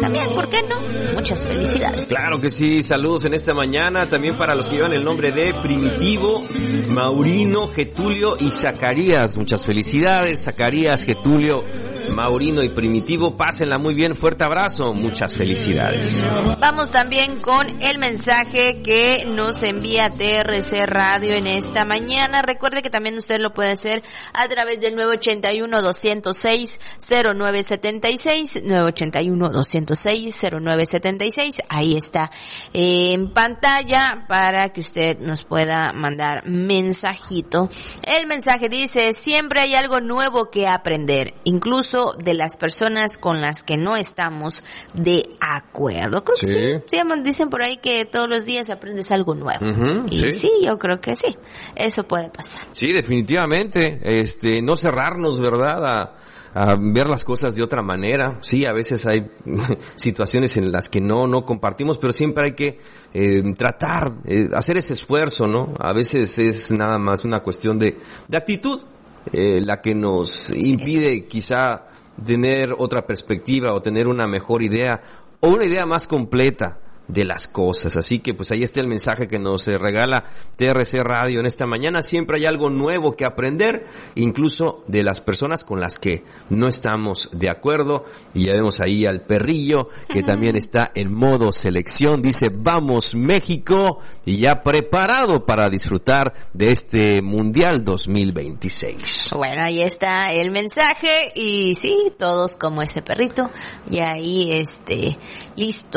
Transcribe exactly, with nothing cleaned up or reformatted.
también, ¿por qué no? Muchas felicidades. Claro que sí, saludos en esta mañana, también para los que llevan el nombre de Primitivo, Maurino, Getulio y Zacarías. Muchas felicidades, Zacarías, Getulio, Maurino y Primitivo, pásenla muy bien, fuerte abrazo, muchas felicidades. Vamos también con el mensaje que nos envía T R C Radio en esta mañana. Recuerde que también usted lo puede hacer a través del nueve ochenta y uno, doscientos seis, cero nueve setenta y seis, nueve ochenta y uno, doscientos seis, cero nueve setenta y seis. Ahí está eh, en pantalla para que usted nos pueda mandar mensajito. El mensaje dice: siempre hay algo nuevo que aprender, incluso de las personas con las que no estamos de acuerdo. Creo sí. que sí. sí. Dicen por ahí que todos los días aprendes algo nuevo. Uh-huh, y sí. sí, yo creo que sí. Eso puede pasar. Sí, definitivamente. Este, no cerrarnos, ¿verdad? A, a ver las cosas de otra manera. Sí, a veces hay situaciones en las que no, no compartimos, pero siempre hay que eh, tratar, eh, hacer ese esfuerzo, ¿no? A veces es nada más una cuestión de, de actitud. Eh, la que nos impide quizá tener otra perspectiva o tener una mejor idea o una idea más completa de las cosas. Así que pues ahí está el mensaje que nos regala T R C Radio en esta mañana. Siempre hay algo nuevo que aprender, incluso de las personas con las que no estamos de acuerdo. Y ya vemos ahí al perrillo que también está en modo selección. Dice: vamos México, y ya preparado para disfrutar de este Mundial dos mil veintiséis. Bueno, ahí está el mensaje y sí, todos como ese perrito, y ahí este listo